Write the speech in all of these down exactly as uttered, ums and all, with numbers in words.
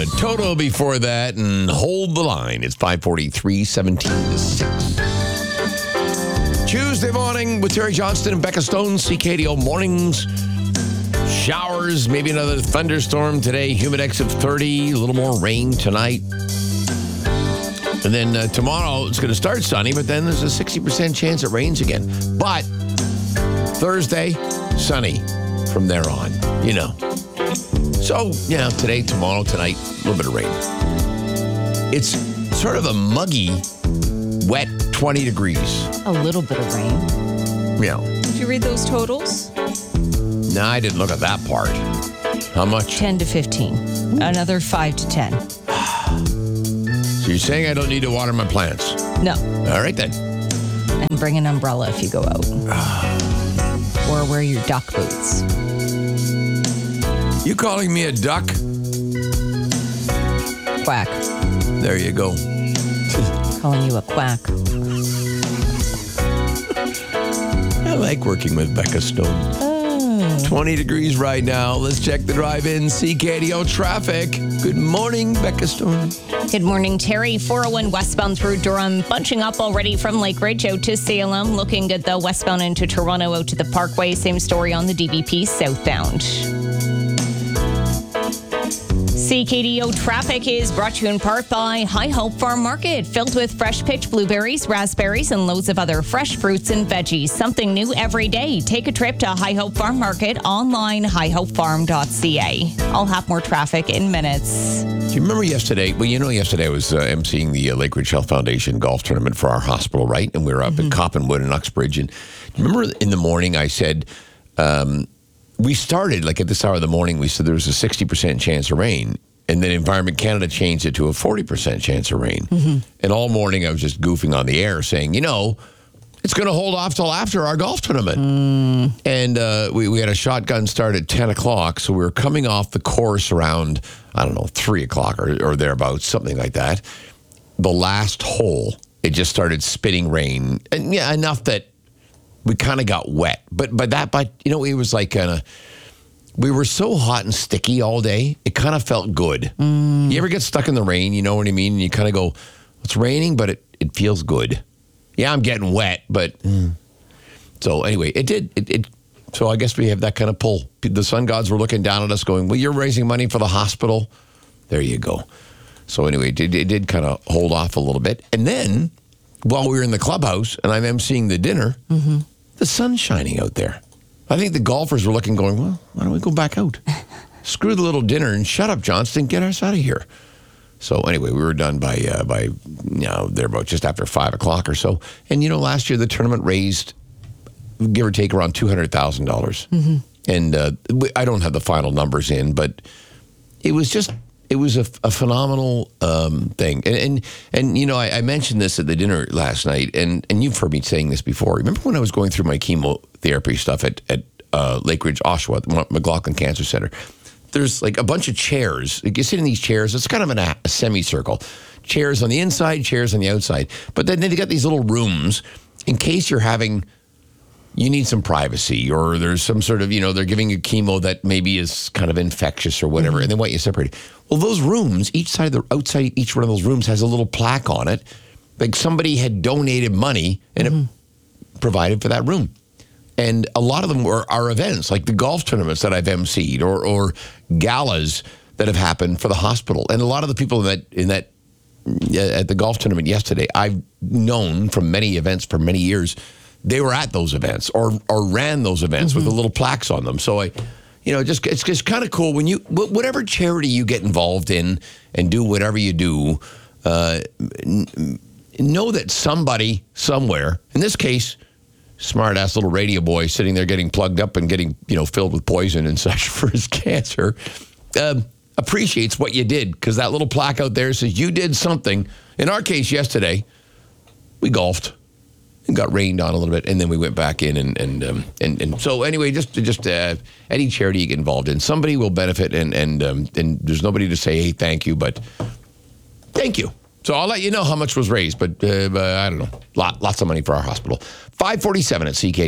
uh, Toto before that, and Hold the Line. It's five forty-three, seventeen to six. Tuesday morning with Terry Johnston and Becca Stone, C K D O Mornings. Showers, maybe another thunderstorm today. Humidex of thirty, a little more rain tonight. And then uh, tomorrow it's going to start sunny, but then there's a sixty percent chance it rains again. But Thursday, sunny from there on, you know. So, yeah, today, tomorrow, tonight, a little bit of rain. It's sort of a muggy, wet twenty degrees. A little bit of rain. Yeah. Did you read those totals? No, I didn't look at that part. How much? ten to fifteen. Another five to ten. So you're saying I don't need to water my plants? No. All right, then. And bring an umbrella if you go out. Or wear your duck boots. You calling me a duck? Quack. There you go. Calling you a quack. I like working with Becca Stone. Oh. twenty degrees right now. Let's check the drive-in C K D O traffic. Good morning, Becca Stone. Good morning, Terry. four oh one westbound through Durham, bunching up already from Lake Ridge out to Salem. Looking good, though, westbound into Toronto out to the Parkway. Same story on the D V P southbound. C K D O traffic is brought to you in part by High Hope Farm Market, filled with fresh picked blueberries, raspberries, and loads of other fresh fruits and veggies. Something new every day. Take a trip to High Hope Farm Market online, high hope farm dot c a. I'll have more traffic in minutes. Do you remember yesterday? Well, you know, yesterday I was uh, emceeing the uh, Lake Ridge Health Foundation golf tournament for our hospital, right? And we were up mm-hmm. at Coppenwood and Uxbridge. And do you remember in the morning I said, um, we started, like at this hour of the morning, we said there was a sixty percent chance of rain. And then Environment Canada changed it to a forty percent chance of rain. Mm-hmm. And all morning I was just goofing on the air saying, you know, it's going to hold off till after our golf tournament. Mm. And uh, we, we had a shotgun start at ten o'clock. So we were coming off the course around, I don't know, three o'clock or, or thereabouts, something like that. The last hole, it just started spitting rain. And yeah, enough that we kind of got wet. But, but that, but, you know, it was like kind of... We were so hot and sticky all day, it kind of felt good. Mm. You ever get stuck in the rain, you know what I mean? And you kind of go, it's raining, but it, it feels good. Yeah, I'm getting wet, but... Mm. So anyway, it did. It, it. So I guess we have that kind of pull. The sun gods were looking down at us going, well, you're raising money for the hospital. There you go. So anyway, it did, it did kind of hold off a little bit. And then, while we were in the clubhouse, and I'm emceeing the dinner, mm-hmm. the sun's shining out there. I think the golfers were looking, going, well, why don't we go back out? Screw the little dinner and shut up, Johnston. Get us out of here. So anyway, we were done by, uh, by you know, there about just after five o'clock or so. And, you know, last year the tournament raised, give or take, around two hundred thousand dollars. Mm-hmm. And uh, I don't have the final numbers in, but it was just, it was a, a phenomenal um, thing. And, and, and you know, I, I mentioned this at the dinner last night, and, and you've heard me saying this before. Remember when I was going through my chemotherapy stuff at, at uh, Lake Ridge, Oshawa, the McLaughlin Cancer Center? There's like a bunch of chairs. Like you sit in these chairs. It's kind of an, a semicircle. Chairs on the inside, chairs on the outside. But then they got these little rooms in case you're having... You need some privacy, or there's some sort of, you know, they're giving you chemo that maybe is kind of infectious or whatever, mm-hmm. and they want you separated. Well, those rooms, each side of the outside, each one of those rooms has a little plaque on it, like somebody had donated money and mm-hmm. it provided for that room. And a lot of them were are events, like the golf tournaments that I've emceed, or or galas that have happened for the hospital. And a lot of the people in that in that uh, at the golf tournament yesterday, I've known from many events for many years. They were at those events or or ran those events mm-hmm. with the little plaques on them. So I, you know, just it's just kind of cool when you whatever charity you get involved in and do whatever you do, uh, n- know that somebody somewhere, in this case, smart ass little radio boy sitting there getting plugged up and getting you know filled with poison and such for his cancer, uh, appreciates what you did, because that little plaque out there says you did something. In our case, yesterday, we golfed. And got rained on a little bit, and then we went back in, and and um, and, and so anyway, just just uh, any charity you get involved in, somebody will benefit, and and um, and there's nobody to say, hey, thank you, but thank you. So I'll let you know how much was raised, but, uh, but I don't know, lot lots of money for our hospital. five forty-seven at C K D O.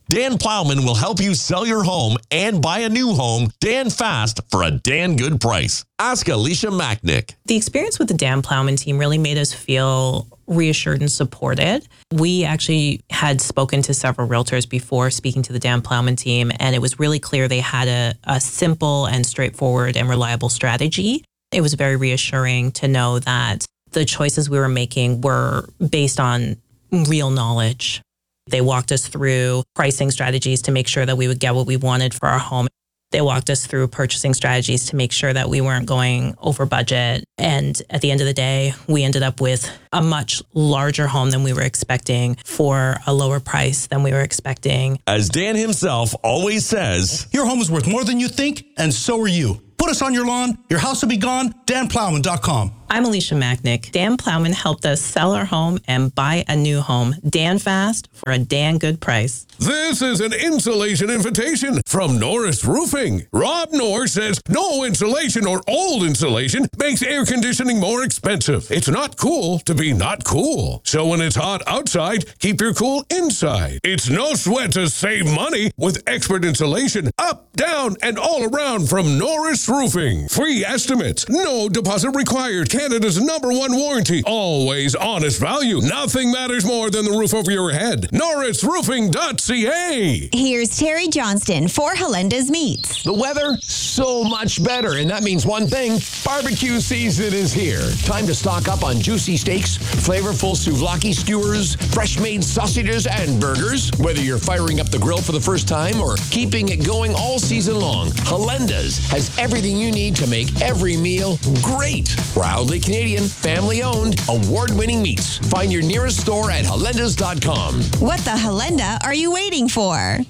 Dan Plowman will help you sell your home and buy a new home Dan fast for a Dan good price. Ask Alicia Macknick. The experience with the Dan Plowman team really made us feel reassured and supported. We actually had spoken to several realtors before speaking to the Dan Plowman team, and it was really clear they had a, a simple and straightforward and reliable strategy. It was very reassuring to know that the choices we were making were based on real knowledge. They walked us through pricing strategies to make sure that we would get what we wanted for our home. They walked us through purchasing strategies to make sure that we weren't going over budget. And at the end of the day, we ended up with a much larger home than we were expecting for a lower price than we were expecting. As Dan himself always says, your home is worth more than you think, and so are you. Put us on your lawn, your house will be gone, dan plowman dot com. I'm Alicia Macknick. Dan Plowman helped us sell our home and buy a new home, Dan fast, for a Dan good price. This is an insulation invitation from Norris Roofing. Rob Norris says no insulation or old insulation makes air conditioning more expensive. It's not cool to be not cool. So when it's hot outside, keep your cool inside. It's no sweat to save money with expert insulation up, down, and all around from Norris Roofing. Free estimates, no deposit required. Canada's number one warranty. Always honest value. Nothing matters more than the roof over your head. norris roofing dot c a. Here's Terry Johnston for Halenda's Meats. The weather, so much better. And that means one thing, barbecue season is here. Time to stock up on juicy steaks, flavorful souvlaki skewers, fresh-made sausages, and burgers. Whether you're firing up the grill for the first time or keeping it going all season long, Halenda's has everything you need to make every meal great. Proudly Canadian, family-owned, award-winning meats. Find your nearest store at halendas dot com. What the Halenda are you waiting for?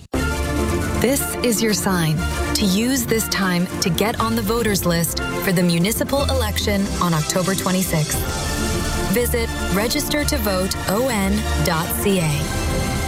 This is your sign to use this time to get on the voters list for the municipal election on October twenty-sixth. Visit register to vote o n dot c a.